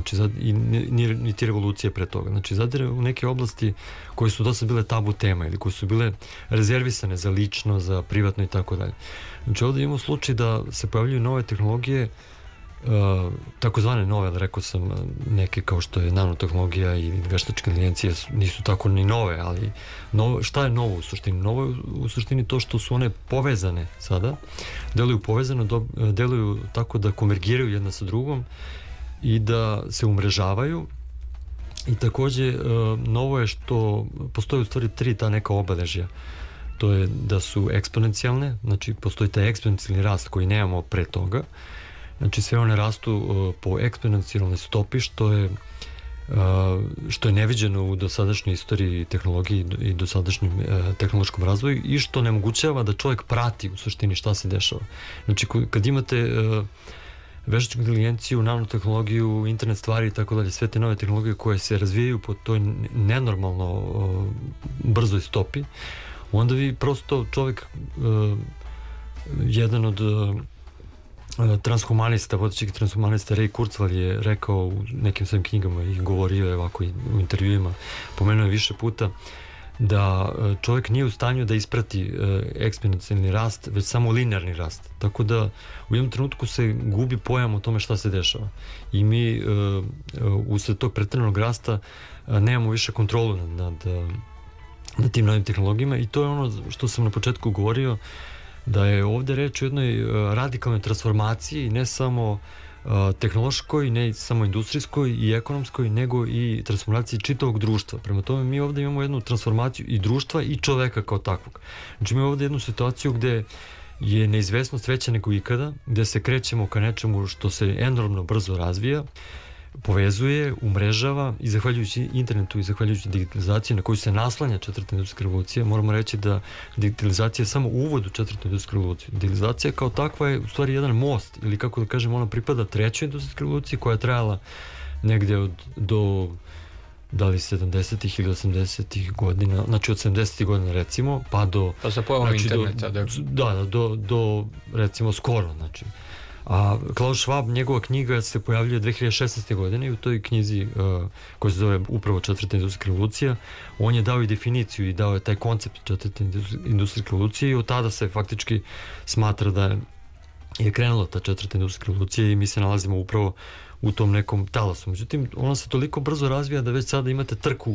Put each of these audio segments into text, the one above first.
znači i niti revolucije pre toga. Znači zadire u neke oblasti koje su dosta bile tabu tema ili koje su bile rezervisane za lično, za privatno i tako dalje. Znači ovdje imamo slučaj da se pojavljuju nove tehnologije, takozvane nove, ali rekao sam neke kao što je nanotehnologija i veštačke inteligencije nisu tako ni nove, ali šta je novo u suštini? Novo je u suštini to što su one povezane sada, deluju povezano, deluju tako da konvergiraju jedna sa drugom i da se umrežavaju. I takođe novo je što postoje u stvari 3 ta neka obeležja. To je da su eksponencijalne, znači postoji taj eksponencijalni rast koji nemamo pre toga. Znači sve one rastu po eksponencijalnoj stopi, što je neviđeno u dosadašnjoj istoriji tehnologiji i dosadašnjem tehnološkom razvoju i što nemogućava da čovjek prati u suštini šta se dešava. Znači kad imate veštačku inteligenciju, nanotehnologiju, internet stvari i tako dalje, sve te nove tehnologije koje se razvijaju po toj nenormalno brzoj stopi, onda vi prosto čovjek, jedan od transhumanista, vodećih transhumanista Ray Kurzweil je rekao u nekim svojim knjigama i govorio je ovako u intervjuima, pomenuo je više puta da čovjek nije u stanju da isprati eksponencijalni rast, već samo linearni rast. Tako da u jednom trenutku se gubi pojam o tome šta se dešava. I mi usled tog preteranog rasta nemamo više kontrolu nad tim novim tehnologijama i to je ono što sam na početku govorio, da je ovdje reč o jednoj radikalnoj transformaciji, ne samo tehnološkoj, ne samo industrijskoj i ekonomskoj, nego i transformaciji čitavog društva. Prema tome mi ovdje imamo jednu transformaciju i društva i čoveka kao takvog. Znači imamo ovdje jednu situaciju gde je neizvesnost veća nego ikada, gde se krećemo ka nečemu što se enormno brzo razvija, povezuje, umrežava i zahvaljujući internetu i zahvaljujući digitalizaciji na koju se naslanja četvrta industrijska revolucija, moramo reći da digitalizacija je samo uvod u četvrtu industrijsku revoluciju. Digitalizacija kao takva je u stvari jedan most ili kako da kažem, ona pripada trećoj industrijskoj revoluciji koja je trajala negde do da li 70-ih ili 80-ih godina, znači od 70-ih godina recimo, pa do... Pa sa pojavom interneta. Do recimo skoro, znači. A Klaus Schwab, njegova knjiga se pojavljuje 2016. godine i u toj knjizi koja se zove upravo četvrta industrijska revolucija, on je dao i definiciju i dao je taj koncept četvrte industrijske revolucije i od tada se faktički smatra da je krenula ta četvrta industrijska revolucija i mi se nalazimo upravo u tom nekom talasu. Međutim, ona se toliko brzo razvija da već sada imate trku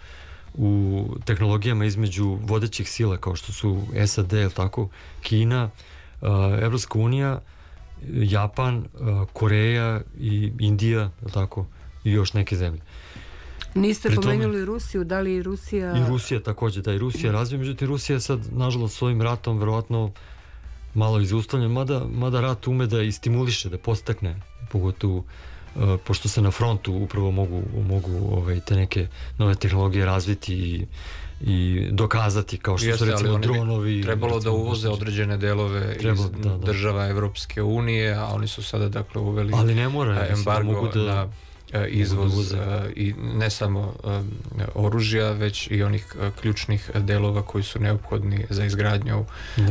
u tehnologijama između vodećih sila kao što su SAD, tako, Kina, Evropska unija, Japan, Koreja i Indija, tako, i još neke zemlje. Niste pomenuli Rusiju, da li Rusija... I Rusija također, da i Rusija razvija, međutim Rusija je sad, nažalost, svojim ratom verovatno malo izustavljen, mada rat ume da i stimuliše, da postakne, pogotovo pošto se na frontu upravo mogu te neke nove tehnologije razviti i dokazati, kao što su recimo dronovi. Trebalo da uvoze određene delove iz država Evropske unije, a oni su sada dakle uveli embargo na izvoz i ne samo oružja, već i onih ključnih delova koji su neophodni za izgradnju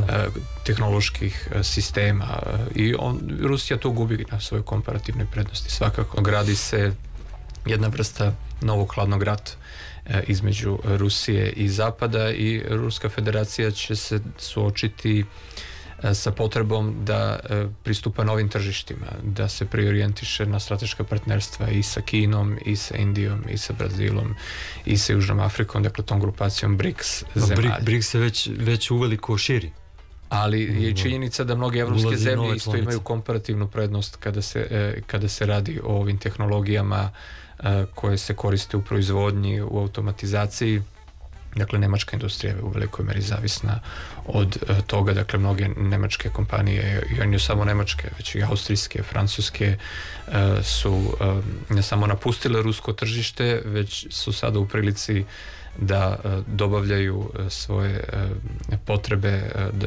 tehnoloških sistema i Rusija to gubi na svojoj komparativnoj prednosti. Svakako gradi se jedna vrsta novog hladnog rata između Rusije i Zapada i Ruska federacija će se suočiti sa potrebom da pristupa novim tržištima, da se preorijentiše na strateška partnerstva i sa Kinom, i sa Indijom, i sa Brazilom, i sa Južnom Afrikom, dakle tom grupacijom BRICS zemalja. BRICS se već uveliko širi. Ali je činjenica da mnoge evropske zemlje isto imaju komparativnu prednost kada se radi o ovim tehnologijama koje se koriste u proizvodnji, u automatizaciji. Dakle, nemačka industrija je u velikoj meri zavisna od toga, dakle, mnoge nemačke kompanije, i ne samo nemačke, već i austrijske, francuske, su ne samo napustile rusko tržište, već su sada u prilici da dobavljaju svoje potrebe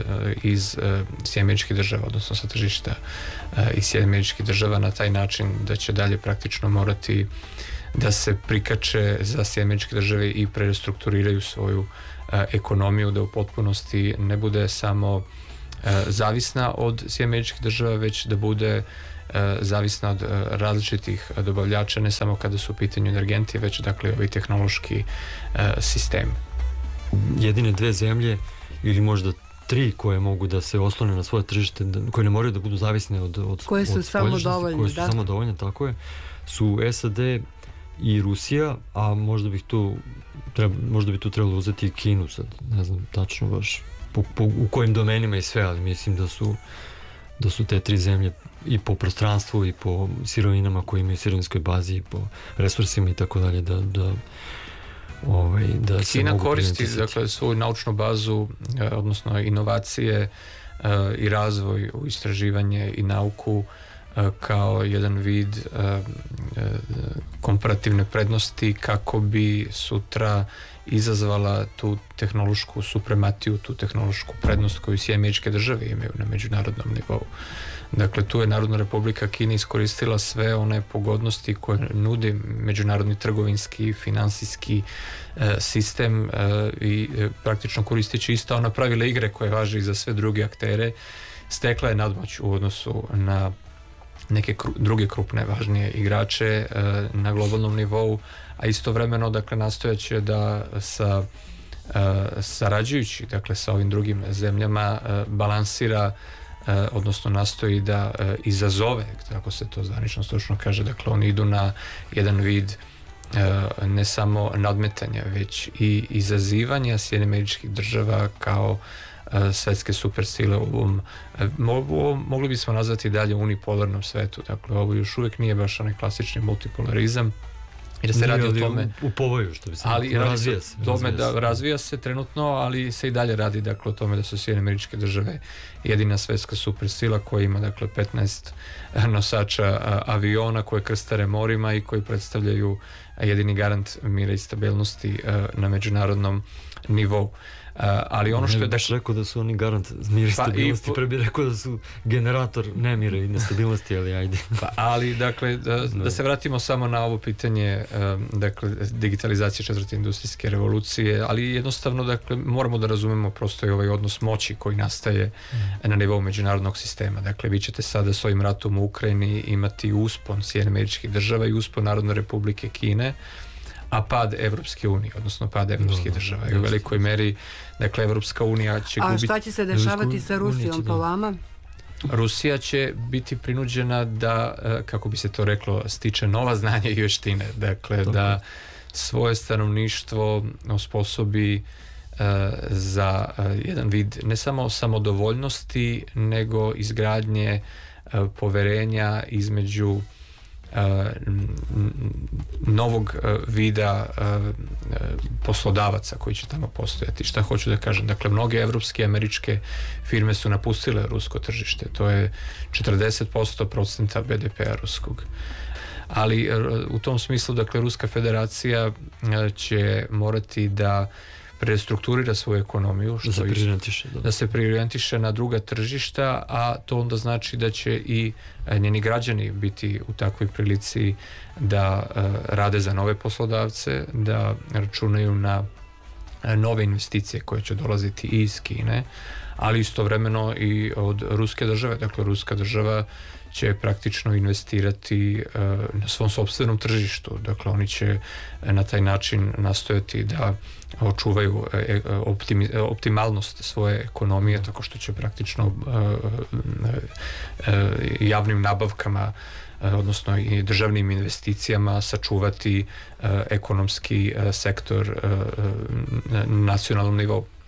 iz Sjedinjenih država, odnosno sa tržišta iz Sjedinjenih država na taj način da će dalje praktično morati da se prikače za Sjedinjene države i prerestrukturiraju svoju ekonomiju, da u potpunosti ne bude samo zavisna od Sjedinjenih država, već da bude zavisna od različitih dobavljača, ne samo kada su u pitanju energenti, već dakle ovi tehnološki sistemi. Jedine dve zemlje ili možda 3 koje mogu da se oslone na svoje tržište, koje ne moraju da budu zavisne od koje su samodovoljne, koje su samodovoljne, tako je, su SAD i Rusija, a možda bi tu trebalo uzeti i Kinu sad, ne znam tačno baš u kojim domenima i sve, ali mislim da su te 3 zemlje i po prostranstvu i po sirovinama koje imaju sirovinskoj bazi i po resursima i tako dalje da se Kina koristi dakle svoju naučnu bazu, odnosno inovacije i razvoj u istraživanje i nauku kao jedan vid komparativne prednosti kako bi sutra izazvala tu tehnološku suprematiju, tu tehnološku prednost koju SAD imaju na međunarodnom nivou. Dakle, tu je Narodna Republika Kina iskoristila sve one pogodnosti koje nudi međunarodni trgovinski, finansijski sistem i praktično koristeći ista ona pravila igre koje važe i za sve druge aktere, stekla je nadmoć u odnosu na neke druge krupne važnije igrače na globalnom nivou, a istovremeno dakle nastojaće da sarađujući dakle sa ovim drugim zemljama balansira, odnosno nastoji da izazove, tako se to zvanično stručno kaže, dakle oni idu na jedan vid ne samo nadmetanja, već i izazivanja SAD-a kao svetske supersile u ovom, mogli bismo nazvati dalje unipolarnom svetu. Dakle, ovo još uvijek nije baš onaj klasični multipolarizam, jer se radi o tome u povoju, što bi se razvija se trenutno, ali se i dalje radi dakle o tome da su SAD jedina svetska supersila koja ima dakle 15 nosača aviona koje krstare morima i koji predstavljaju jedini garant mira i stabilnosti na međunarodnom nivou. Ali ono što je baš rekao da su oni garant mira i stabilnosti, pre bih rekao da su generator nemira i nestabilnosti, ali ajde. Ali dakle da se vratimo samo na ovo pitanje dakle digitalizacije 4. industrijske revolucije, ali jednostavno dakle moramo da razumemo prosto i ovaj odnos moći koji nastaje na nivou međunarodnog sistema. Dakle vi ćete sada s ovim ratom u Ukrajini imati uspon SAD-a i uspon Narodne Republike Kine, a pad Evropske unije, odnosno pad evropskih država. I u velikoj meri, dakle, Evropska unija će gubiti... A šta će se dešavati sa Rusijom po vama? Rusija će biti prinuđena da, kako bi se to reklo, stiče nova znanja i vještine. Dakle, da svoje stanovništvo osposobi za jedan vid ne samo samodovoljnosti, nego izgradnje poverenja između novog vida poslodavaca koji će tamo postojati. Šta hoću da kažem? Dakle, mnoge evropske i američke firme su napustile rusko tržište. To je 40% BDP-a ruskog. Ali u tom smislu, dakle, Ruska federacija će morati da prestrukturira svoju ekonomiju, da se preorijentiše na druga tržišta, a to onda znači da će i njeni građani biti u takvoj prilici da rade za nove poslodavce, da računaju na nove investicije koje će dolaziti i iz Kine, ali istovremeno i od ruske države. Dakle, ruska država će praktično investirati na svom sopstvenom tržištu. Dakle, oni će na taj način nastojati da očuvaju optimalnost svoje ekonomije, tako što će praktično javnim nabavkama, odnosno i državnim investicijama sačuvati ekonomski sektor na nacionalnom nivou.